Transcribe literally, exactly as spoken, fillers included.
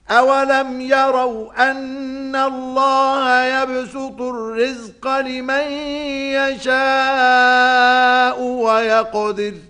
أَوَلَمْ يَرَوْا أَنَّ اللَّهَ يَبْسُطُ الرِّزْقَ لِمَن يَشَاءُ وَيَقْدِرُ